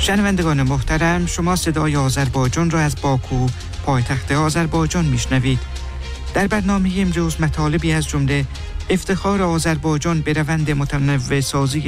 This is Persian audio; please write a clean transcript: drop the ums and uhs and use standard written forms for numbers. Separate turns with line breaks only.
شنوندگان محترم، شما صدای آذربایجان را از باکو، پایتخت آذربایجان میشنوید. در برنامه امروز مطالبی از جمله افتخار آذربایجان به روند متنوع سازی